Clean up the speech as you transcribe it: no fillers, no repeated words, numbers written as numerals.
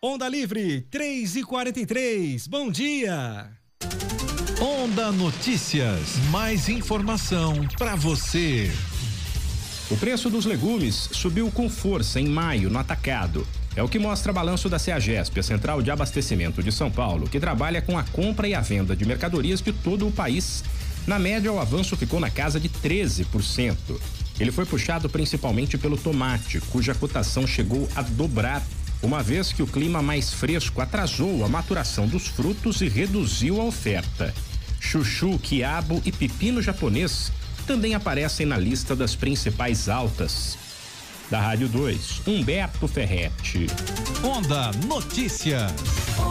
Onda Livre 3h43. Bom dia. Onda Notícias. Mais informação para você. O preço dos legumes subiu com força em maio no atacado. É o que mostra balanço da CEAGESP, a Central de Abastecimento de São Paulo, que trabalha com a compra e a venda de mercadorias de todo o país. Na média, o avanço ficou na casa de 13%. Ele foi puxado principalmente pelo tomate, cuja cotação chegou a dobrar, uma vez que o clima mais fresco atrasou a maturação dos frutos e reduziu a oferta. Chuchu, quiabo e pepino japonês também aparecem na lista das principais altas. Da Rádio 2, Humberto Ferretti. Onda Notícias.